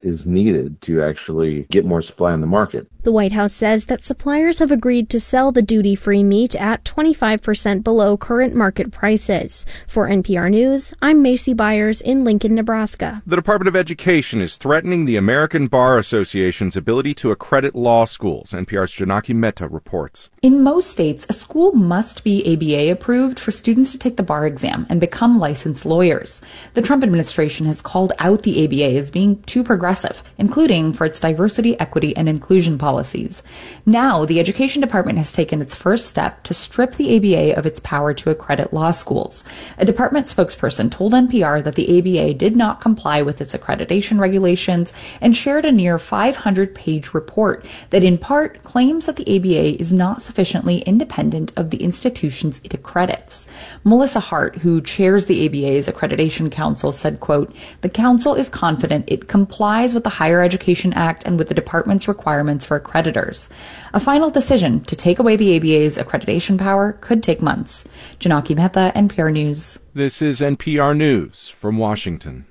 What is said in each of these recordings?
is needed to actually get more supply on the market. The White House says that suppliers have agreed to sell the duty-free meat at 25% below current market prices. For NPR News, I'm Macy Byers in Lincoln, Nebraska. The Department of Education is threatening the American Bar Association's ability to accredit law schools. NPR's Janaki Mehta reports. In most states, a school must be ABA approved for students to take the bar exam and become licensed lawyers. The Trump administration has called out the ABA as being too progressive, including for its diversity, equity, and inclusion policies. Now, the Education Department has taken its first step to strip the ABA of its power to accredit law schools. A department spokesperson told NPR that the ABA did not comply with its accreditation regulations and shared a near 500-page report that in part claims that the ABA is not sufficiently independent of the institutions it accredits. Melissa Hart, who chairs the ABA's Accreditation Council, said, quote, "The council is confident it complies with the Higher Education Act and with the department's requirements for accreditors. A final decision to take away the ABA's accreditation power could take months." Janaki Mehta, NPR News. This is NPR News from Washington.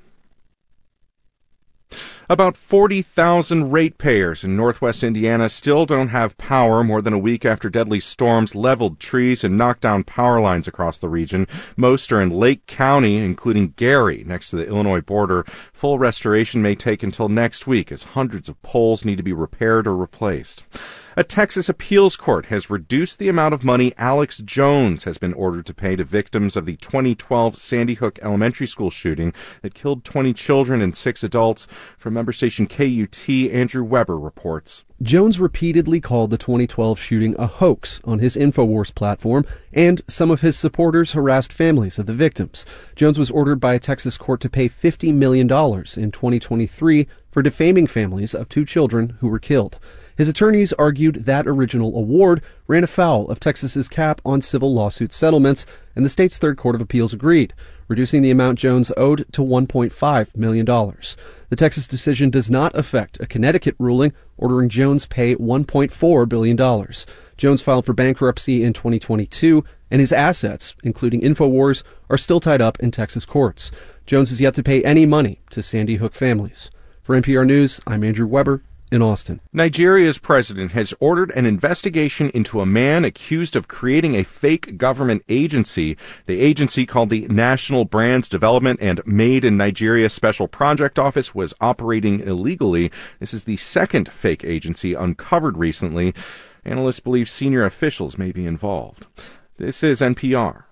About 40,000 ratepayers in northwest Indiana still don't have power more than a week after deadly storms leveled trees and knocked down power lines across the region. Most are in Lake County, including Gary, next to the Illinois border. Full restoration may take until next week as hundreds of poles need to be repaired or replaced. A Texas appeals court has reduced the amount of money Alex Jones has been ordered to pay to victims of the 2012 Sandy Hook Elementary School shooting that killed 20 children and 6 adults. From member station KUT, Andrew Weber reports. Jones repeatedly called the 2012 shooting a hoax on his InfoWars platform, and some of his supporters harassed families of the victims. Jones was ordered by a Texas court to pay $50 million in 2023 for defaming families of 2 children who were killed. His attorneys argued that original award ran afoul of Texas's cap on civil lawsuit settlements, and the state's Third Court of Appeals agreed, reducing the amount Jones owed to $1.5 million. The Texas decision does not affect a Connecticut ruling ordering Jones pay $1.4 billion. Jones filed for bankruptcy in 2022, and his assets, including InfoWars, are still tied up in Texas courts. Jones is yet to pay any money to Sandy Hook families. For NPR News, I'm Andrew Weber in Austin. Nigeria's president has ordered an investigation into a man accused of creating a fake government agency. The agency, called the National Brands Development and Made in Nigeria Special Project Office, was operating illegally. This is the second fake agency uncovered recently. Analysts believe senior officials may be involved. This is NPR.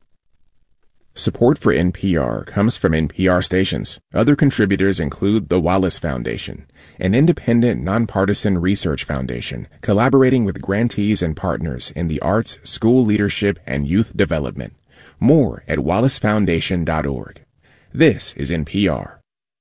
Support for NPR comes from NPR stations. Other contributors include the Wallace Foundation, an independent, nonpartisan research foundation collaborating with grantees and partners in the arts, school leadership, and youth development. More at wallacefoundation.org. This is NPR.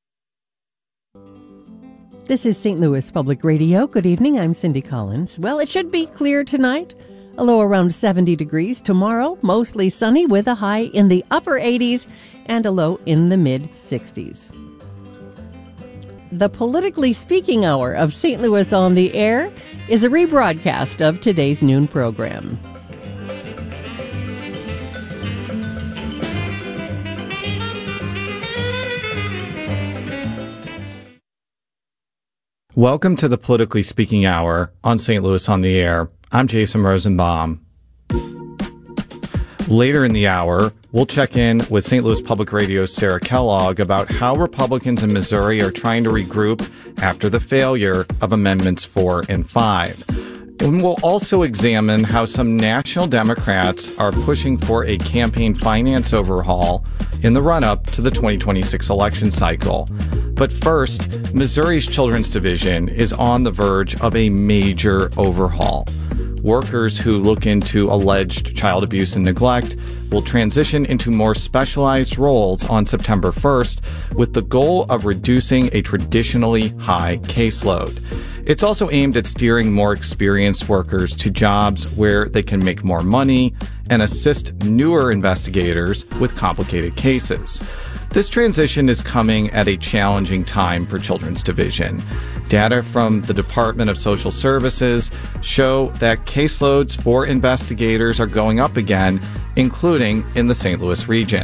This is St. Louis Public Radio. Good evening. I'm Cindy Collins. Well, it should be clear tonight. A low around 70 degrees. Tomorrow, mostly sunny with a high in the upper 80s and a low in the mid-60s. The Politically Speaking Hour of St. Louis on the Air is a rebroadcast of today's noon program. Welcome to the Politically Speaking Hour on St. Louis on the Air. I'm Jason Rosenbaum. Later in the hour, we'll check in with St. Louis Public Radio's Sarah Kellogg about how Republicans in Missouri are trying to regroup after the failure of Amendments 4 and 5. And we'll also examine how some national Democrats are pushing for a campaign finance overhaul in the run-up to the 2026 election cycle. But first, Missouri's Children's Division is on the verge of a major overhaul. Workers who look into alleged child abuse and neglect will transition into more specialized roles on September 1st with the goal of reducing a traditionally high caseload. It's also aimed at steering more experienced workers to jobs where they can make more money and assist newer investigators with complicated cases. This transition is coming at a challenging time for Children's Division. Data from the Department of Social Services show that caseloads for investigators are going up again, including in the St. Louis region.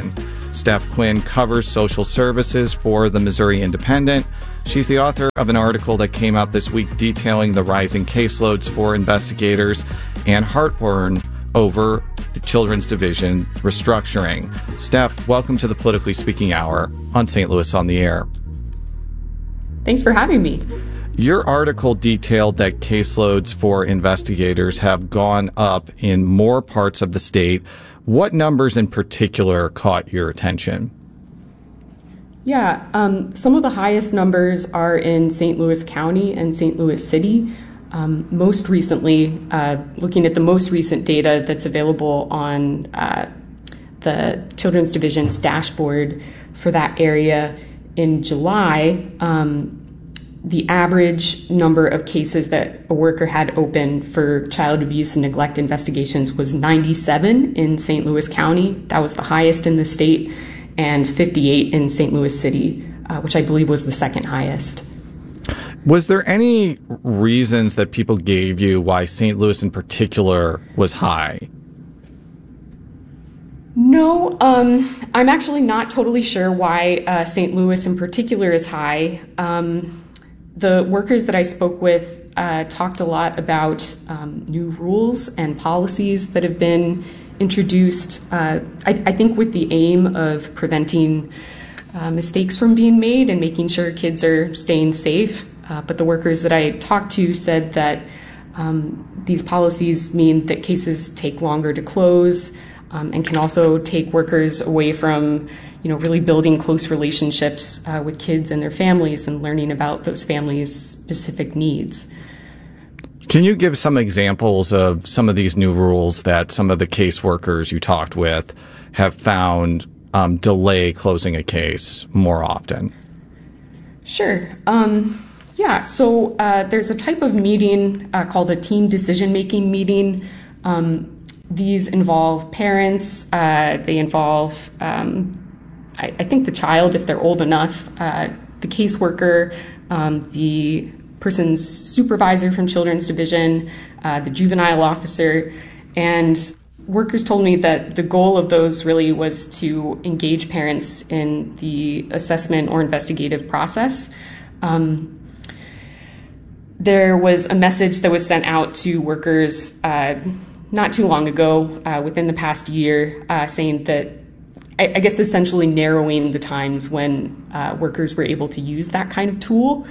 Steph Quinn covers social services for the Missouri Independent. She's the author of an article that came out this week detailing the rising caseloads for investigators and heartburn over the Children's Division restructuring. Steph, welcome to the Politically Speaking Hour on St. Louis on the Air. Thanks for having me. Your article detailed that caseloads for investigators have gone up in more parts of the state. What numbers in particular caught your attention? Yeah, some of the highest numbers are in St. Louis County and St. Louis City. Most recently, looking at the most recent data that's available on the Children's Division's dashboard for that area, in July, the average number of cases that a worker had open for child abuse and neglect investigations was 97 in St. Louis County. That was the highest in the state, and 58 in St. Louis City, which I believe was the second highest. Was there any reasons that people gave you why St. Louis in particular was high? No, I'm actually not totally sure why St. Louis in particular is high. The workers that I spoke with talked a lot about new rules and policies that have been introduced, I think with the aim of preventing mistakes from being made and making sure kids are staying safe. But the workers that I talked to said that these policies mean that cases take longer to close and can also take workers away from, really building close relationships with kids and their families and learning about those families' specific needs. Can you give some examples of some of these new rules that some of the caseworkers you talked with have found delay closing a case more often? Sure. So there's a type of meeting called a team decision-making meeting. These involve parents. They involve, I think, the child, if they're old enough, the caseworker, the person's supervisor from Children's Division, the juvenile officer. And workers told me that the goal of those really was to engage parents in the assessment or investigative process. There was a message that was sent out to workers not too long ago, within the past year, saying that, I guess essentially narrowing the times when workers were able to use that kind of tool.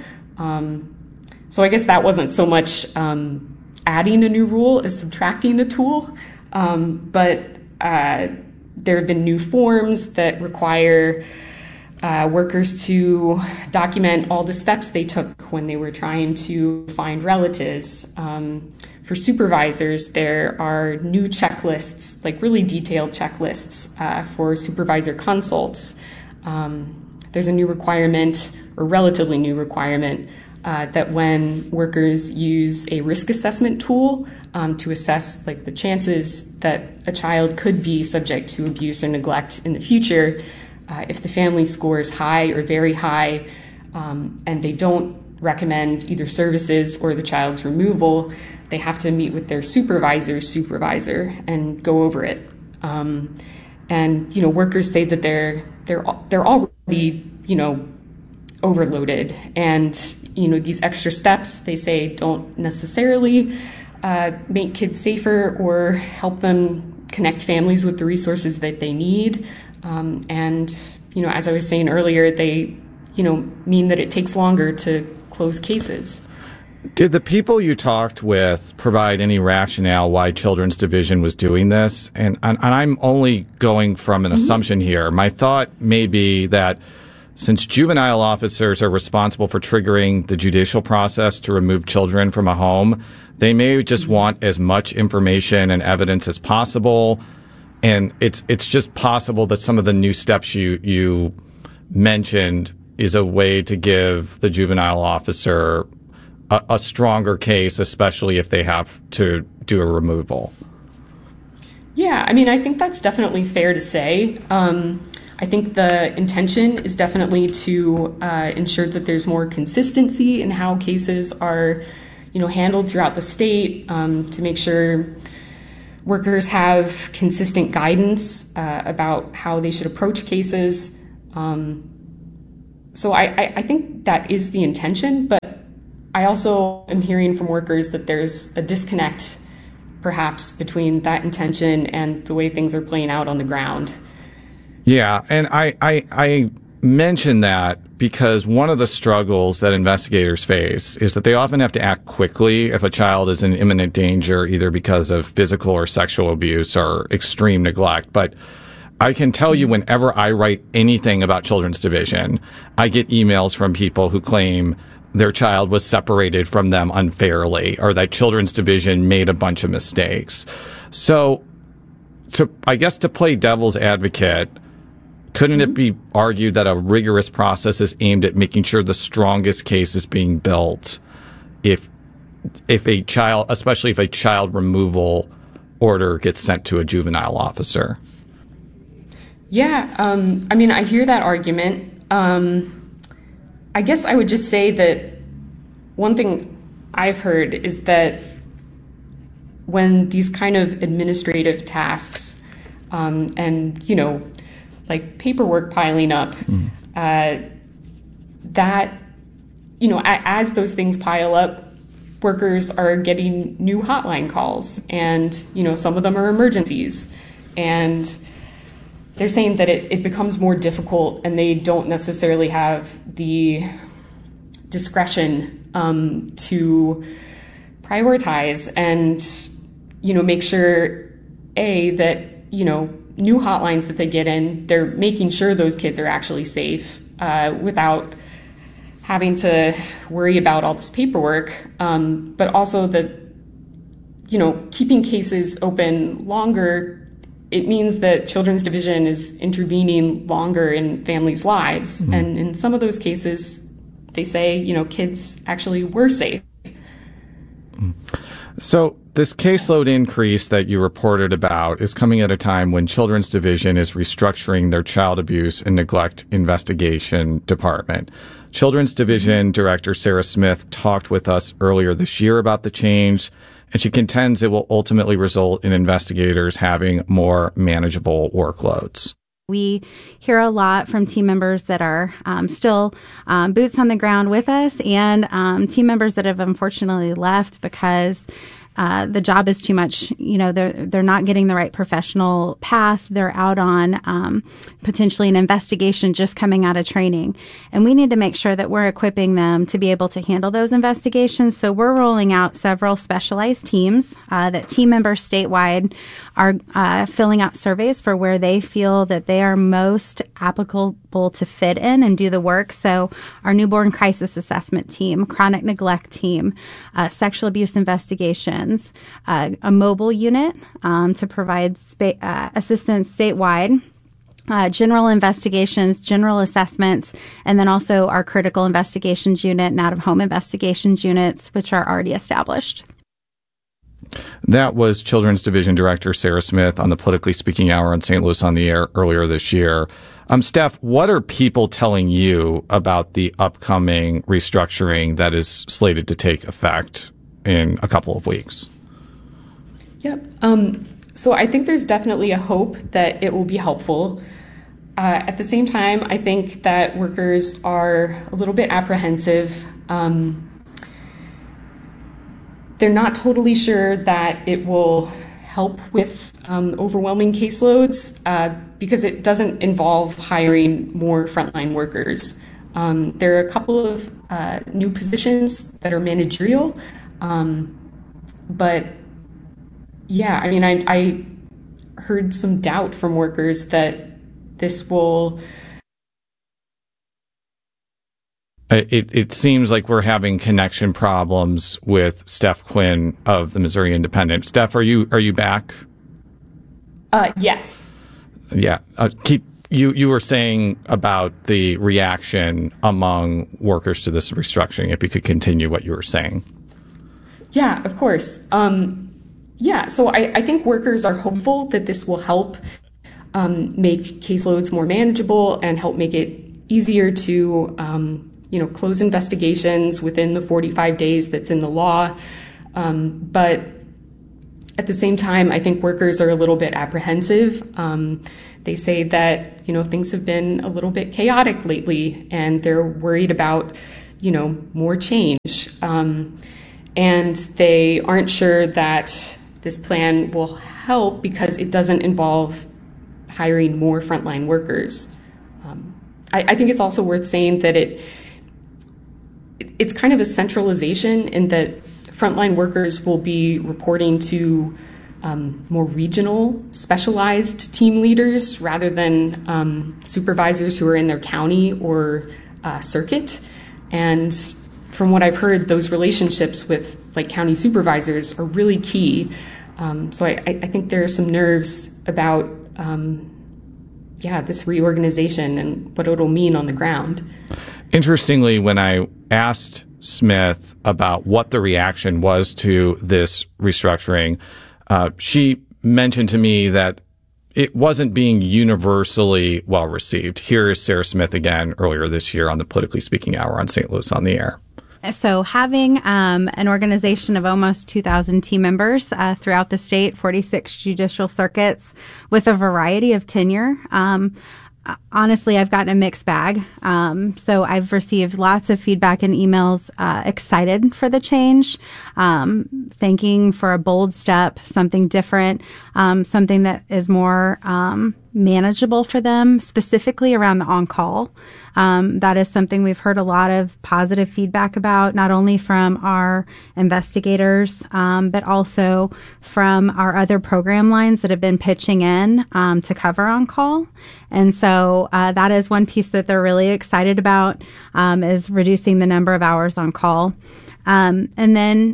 So I guess that wasn't so much adding a new rule as subtracting a tool. But there have been new forms that require workers to document all the steps they took when they were trying to find relatives. For supervisors, there are new checklists, like really detailed checklists for supervisor consults. There's a new requirement, or relatively new requirement, that when workers use a risk assessment tool to assess like the chances that a child could be subject to abuse or neglect in the future, if the family scores high or very high, and they don't recommend either services or the child's removal, they have to meet with their supervisor and go over it. And workers say that they're already overloaded, and these extra steps, they say, don't necessarily make kids safer or help them connect families with the resources that they need. And as I was saying earlier, they mean that it takes longer to close cases. Did the people you talked with provide any rationale why Children's Division was doing this? And I'm only going from an assumption here. My thought may be that since juvenile officers are responsible for triggering the judicial process to remove children from a home, they may just want as much information and evidence as possible. And it's just possible that some of the new steps you mentioned is a way to give the juvenile officer a stronger case, especially if they have to do a removal. Yeah, I think that's definitely fair to say. I think the intention is definitely to ensure that there's more consistency in how cases are, handled throughout the state, to make sure workers have consistent guidance about how they should approach cases. So I think that is the intention, but I also am hearing from workers that there's a disconnect, perhaps, between that intention and the way things are playing out on the ground. Yeah, and I mention that because one of the struggles that investigators face is that they often have to act quickly if a child is in imminent danger, either because of physical or sexual abuse or extreme neglect. But I can tell you, whenever I write anything about Children's Division, I get emails from people who claim their child was separated from them unfairly, or that Children's Division made a bunch of mistakes. So I guess to play devil's advocate, couldn't it be argued that a rigorous process is aimed at making sure the strongest case is being built if a child, especially if a child removal order gets sent to a juvenile officer? Yeah, I mean, I hear that argument. I guess I would just say that one thing I've heard is that when these kind of administrative tasks and, you know, like paperwork piling up, that, you know, as those things pile up, workers are getting new hotline calls, and, you know, some of them are emergencies. And they're saying that it becomes more difficult, and they don't necessarily have the discretion to prioritize and, you know, make sure, that, you know, new hotlines that they get in, they're making sure those kids are actually safe without having to worry about all this paperwork, but also that, you know, keeping cases open longer, it means that Children's Division is intervening longer in families' lives. Mm-hmm. And in some of those cases, they say, you know, kids actually were safe. So this caseload increase that you reported about is coming at a time when Children's Division is restructuring their child abuse and neglect investigation department. Children's Division Director Sarah Smith talked with us earlier this year about the change, and she contends it will ultimately result in investigators having more manageable workloads. We hear a lot from team members that are still boots on the ground with us, and team members that have unfortunately left because the job is too much. You know, they're not getting the right professional path. They're out on potentially an investigation just coming out of training. And we need to make sure that we're equipping them to be able to handle those investigations. So we're rolling out several specialized teams that team members statewide are filling out surveys for where they feel that they are most applicable to fit in and do the work. So our newborn crisis assessment team, chronic neglect team, sexual abuse investigations, a mobile unit to provide assistance statewide, general investigations, general assessments, and then also our critical investigations unit and out-of-home investigations units, which are already established. That was Children's Division Director Sarah Smith on the Politically Speaking Hour on St. Louis on the Air earlier this year. Steph, what are people telling you about the upcoming restructuring that is slated to take effect in a couple of weeks? Yep. So I think there's definitely a hope that it will be helpful. At the same time, I think that workers are a little bit apprehensive. They're not totally sure that it will help with overwhelming caseloads because it doesn't involve hiring more frontline workers. There are a couple of new positions that are managerial, but yeah, I mean, I heard some doubt from workers that this will... It seems like we're having connection problems with Steph Quinn of the Missouri Independent. Steph, are you back? Yes. Yeah. You were saying about the reaction among workers to this restructuring. If you could continue what you were saying. Yeah, of course. So I think workers are hopeful that this will help make caseloads more manageable and help make it easier to close investigations within the 45 days that's in the law. But at the same time, I think workers are a little bit apprehensive. They say that, things have been a little bit chaotic lately, and they're worried about, more change. And they aren't sure that this plan will help because it doesn't involve hiring more frontline workers. I think it's also worth saying that it's kind of a centralization in that frontline workers will be reporting to more regional, specialized team leaders rather than supervisors who are in their county or circuit. And from what I've heard, those relationships with county supervisors are really key. So I think there are some nerves about this reorganization and what it'll mean on the ground. Interestingly, when I asked Smith about what the reaction was to this restructuring, she mentioned to me that it wasn't being universally well received. Here is Sarah Smith again earlier this year on the Politically Speaking Hour on St. Louis on the Air. So having an organization of almost 2,000 team members throughout the state, 46 judicial circuits with a variety of tenure, honestly, I've gotten a mixed bag. So I've received lots of feedback and emails, excited for the change, thanking for a bold step, something different, something that is more manageable for them, specifically around the on-call. That is something we've heard a lot of positive feedback about, not only from our investigators, but also from our other program lines that have been pitching in to cover on-call. And so that is one piece that they're really excited about, is reducing the number of hours on call. And then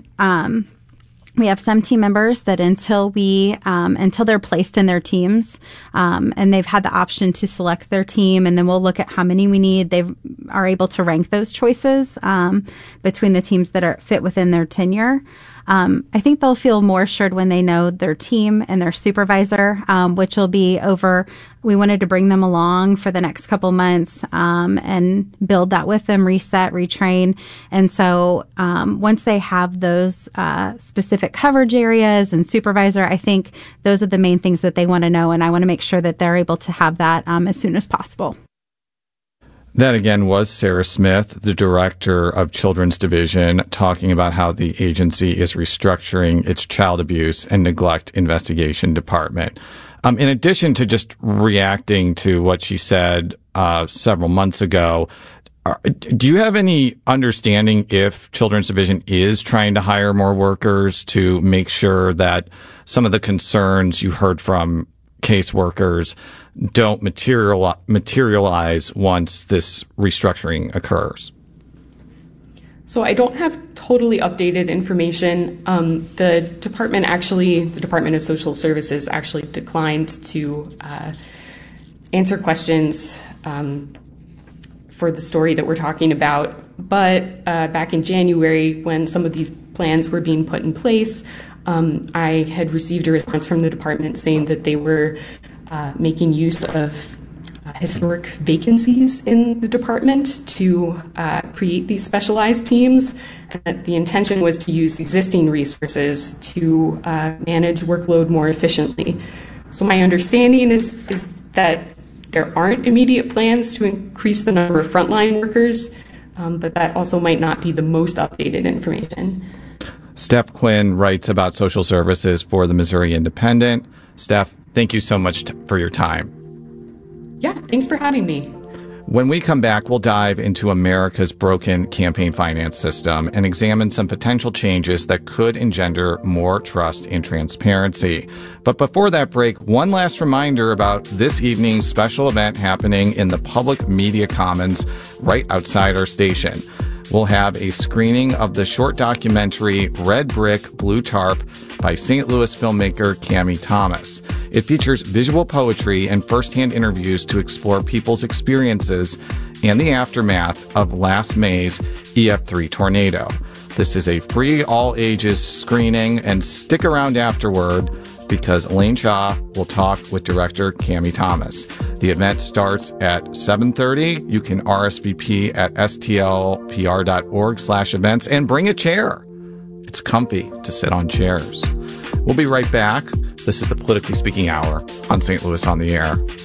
we have some team members that until they're placed in their teams, and they've had the option to select their team, and then we'll look at how many we need. They are able to rank those choices between the teams that are fit within their tenure. I think they'll feel more assured when they know their team and their supervisor, which will be over. We wanted to bring them along for the next couple months and build that with them, reset, retrain. And so once they have those specific coverage areas and supervisor, I think those are the main things that they want to know. And I want to make sure that they're able to have that as soon as possible. That again was Sarah Smith, the director of Children's Division, talking about how the agency is restructuring its child abuse and neglect investigation department. In addition to just reacting to what she said several months ago, do you have any understanding if Children's Division is trying to hire more workers to make sure that some of the concerns you heard from caseworkers don't materialize once this restructuring occurs? So I don't have totally updated information. The Department of Social Services actually declined to answer questions for the story that we're talking about. But back in January, when some of these plans were being put in place, I had received a response from the department saying that they were making use of historic vacancies in the department to create these specialized teams, and that the intention was to use existing resources to manage workload more efficiently. So my understanding is that there aren't immediate plans to increase the number of frontline workers, but that also might not be the most updated information. Steph Quinn writes about social services for the Missouri Independent. Steph, thank you so much for your time. Yeah, thanks for having me. When we come back, we'll dive into America's broken campaign finance system and examine some potential changes that could engender more trust and transparency. But before that break, one last reminder about this evening's special event happening in the Public Media Commons right outside our station. We'll have a screening of the short documentary Red Brick, Blue Tarp by St. Louis filmmaker Cami Thomas. It features visual poetry and firsthand interviews to explore people's experiences and the aftermath of last May's EF3 tornado. This is a free all-ages screening, and stick around afterward because Elaine Shaw will talk with director Cami Thomas. The event starts at 7:30. You can RSVP at stlpr.org/events and bring a chair. It's comfy to sit on chairs. We'll be right back. This is the Politically Speaking Hour on St. Louis on the Air.